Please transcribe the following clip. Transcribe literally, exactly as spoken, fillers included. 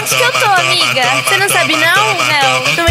Onde que eu tô, amiga? Você não sabe não? Não.